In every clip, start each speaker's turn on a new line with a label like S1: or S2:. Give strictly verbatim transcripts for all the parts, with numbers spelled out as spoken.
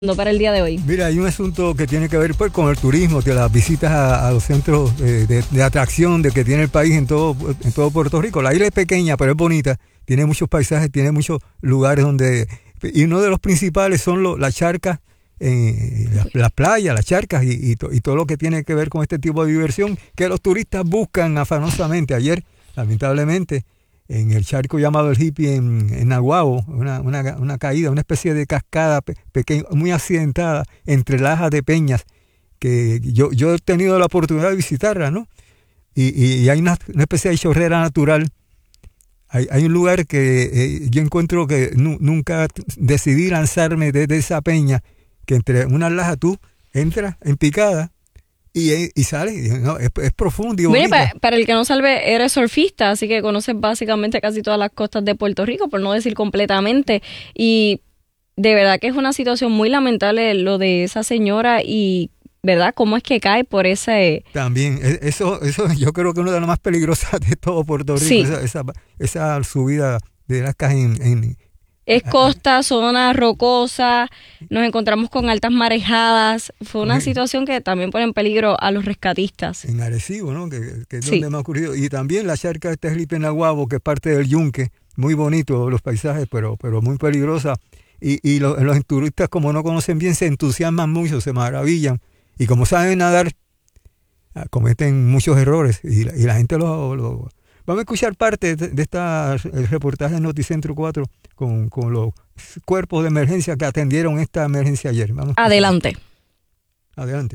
S1: para el día de hoy?
S2: Mira, hay un asunto que tiene que ver pues, con el turismo, de las visitas a, a los centros eh, de, de atracción de que tiene el país en todo, en todo Puerto Rico. La isla es pequeña, pero es bonita, tiene muchos paisajes, tiene muchos lugares donde... Y uno de los principales son lo, las charcas, eh, las, las playas, las charcas y, y, to, y todo lo que tiene que ver con este tipo de diversión que los turistas buscan afanosamente. Ayer, lamentablemente, en el charco llamado el Hippie en, en Naguabo, una, una, una caída, una especie de cascada pe, pequeña, muy accidentada entre lajas de peñas, que yo, yo he tenido la oportunidad de visitarla, ¿no? Y, y, y hay una, una especie de chorrera natural. Hay, hay un lugar que eh, yo encuentro que nu, nunca decidí lanzarme desde esa peña, que entre una laja tú entras en picada, Y, y sale, no, es, es profundo y bonito.
S1: Mire, para, para el que no sabe, eres surfista, así que conoces básicamente casi todas las costas de Puerto Rico, por no decir completamente. Y de verdad que es una situación muy lamentable lo de esa señora y, ¿verdad? ¿Cómo es que cae por ese...?
S2: También, eso eso yo creo que es una de las más peligrosas de todo Puerto Rico, sí. esa, esa, esa subida de las casas en... en
S1: Es costa, zona rocosa, nos encontramos con altas marejadas. Fue una okay. situación que también pone en peligro a los rescatistas.
S2: En Arecibo, ¿no? Que, que es
S1: sí.
S2: donde me ha ocurrido. Y también la charca de Tehripe en Naguabo, que es parte del Yunque. Muy bonito los paisajes, pero, pero muy peligrosa. Y, y los, los turistas, como no conocen bien, se entusiasman mucho, se maravillan. Y como saben nadar, cometen muchos errores. Y la, y la gente lo... lo Vamos a escuchar parte de, de esta el reportaje de Noticentro cuatro con, con los cuerpos de emergencia que atendieron esta emergencia ayer. Vamos
S1: Adelante.
S2: Adelante.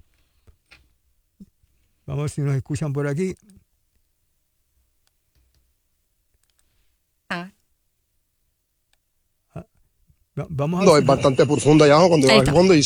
S2: Vamos a ver si nos escuchan por aquí.
S3: Ah.
S2: Ah, vamos a
S4: no, es bastante profundo allá abajo cuando yo al fondo. Y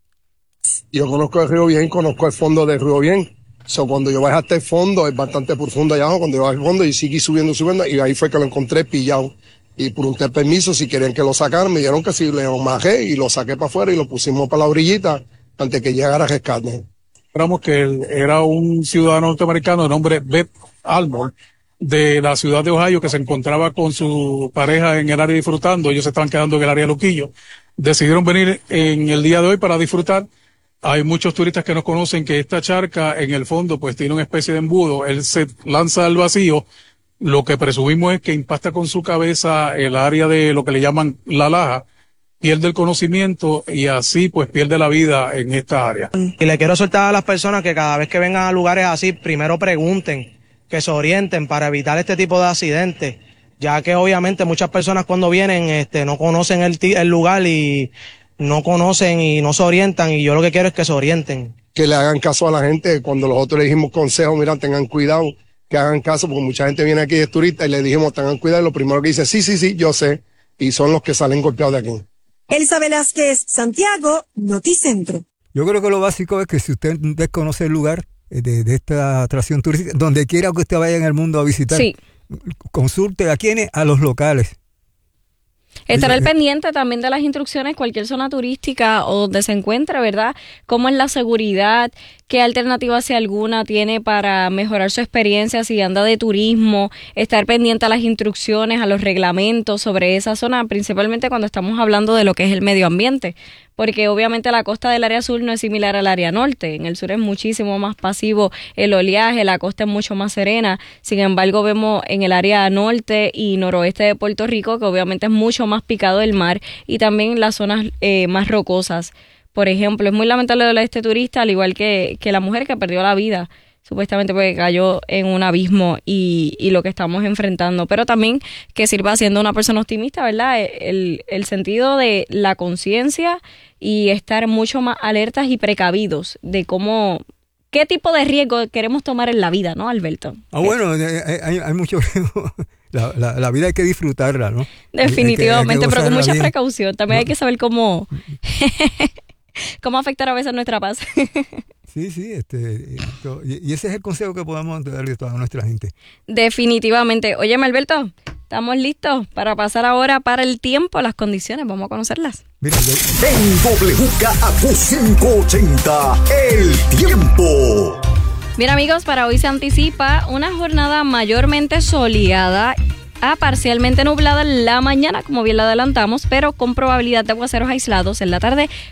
S4: yo conozco el río bien, conozco el fondo del río bien. So, cuando yo bajé hasta el fondo, es bastante profundo allá abajo, cuando yo bajé al fondo y seguí subiendo, subiendo, y ahí fue que lo encontré pillado. Y pregunté permiso si querían que lo sacaran, me dijeron que sí, le bajé y lo saqué para afuera y lo pusimos para la orillita antes que llegara a rescate.
S5: Esperamos que él era un ciudadano norteamericano de nombre Beth Almore, de la ciudad de Ohio, que se encontraba con su pareja en el área disfrutando. Ellos se estaban quedando en el área de Luquillo. Decidieron venir en el día de hoy para disfrutar. Hay muchos turistas que no conocen que esta charca en el fondo pues tiene una especie de embudo. Él se lanza al vacío. Lo que presumimos es que impacta con su cabeza el área de lo que le llaman la laja, pierde el conocimiento y así pues pierde la vida en esta área.
S6: Y le quiero soltar a las personas que cada vez que vengan a lugares así, primero pregunten, que se orienten para evitar este tipo de accidentes, ya que obviamente muchas personas cuando vienen este no conocen el, el lugar y no conocen y no se orientan, y yo lo que quiero es que se orienten.
S4: Que le hagan caso a la gente, cuando nosotros le dijimos consejos, mira, tengan cuidado, que hagan caso, porque mucha gente viene aquí de turista y le dijimos, tengan cuidado, y lo primero que dice, sí, sí, sí, yo sé, y son los que salen golpeados de aquí.
S3: Elsa Velázquez, Santiago, Noticentro.
S2: Yo creo que lo básico es que si usted desconoce el lugar de, de esta atracción turística, donde quiera que usted vaya en el mundo a visitar,
S1: sí.
S2: consulte a quiénes, a los locales.
S1: Estar al pendiente también de las instrucciones, cualquier zona turística o donde se encuentre, ¿verdad? Cómo es la seguridad, qué alternativa, si alguna, tiene para mejorar su experiencia si anda de turismo, estar pendiente a las instrucciones, a los reglamentos sobre esa zona, principalmente cuando estamos hablando de lo que es el medio ambiente, porque obviamente la costa del área sur no es similar al área norte. En el sur es muchísimo más pasivo el oleaje, la costa es mucho más serena. Sin embargo, vemos en el área norte y noroeste de Puerto Rico que obviamente es mucho más picado el mar y también las zonas eh, más rocosas. Por ejemplo, es muy lamentable lo de este turista, al igual que, que la mujer que perdió la vida, supuestamente porque cayó en un abismo y, y lo que estamos enfrentando. Pero también que sirva siendo una persona optimista, ¿verdad? El, el sentido de la conciencia y estar mucho más alertas y precavidos de cómo... ¿Qué tipo de riesgo queremos tomar en la vida, no, Alberto?
S2: Ah, bueno, hay, hay, hay mucho riesgo. La, la, la vida hay que disfrutarla, ¿no?
S1: Definitivamente, hay que, hay que pero con mucha bien. precaución. También no. hay que saber cómo... cómo afectar a veces nuestra paz.
S2: Sí, sí, este, y ese es el consejo que podemos darle a toda nuestra gente.
S1: Definitivamente. Óyeme, Alberto, estamos listos para pasar ahora para el tiempo, las condiciones, vamos a conocerlas.
S2: Mira, yo...
S7: En W K A Q quinientos ochenta, el tiempo.
S1: Bien, amigos, para hoy se anticipa una jornada mayormente soleada a parcialmente nublada en la mañana, como bien lo adelantamos, pero con probabilidad de aguaceros aislados en la tarde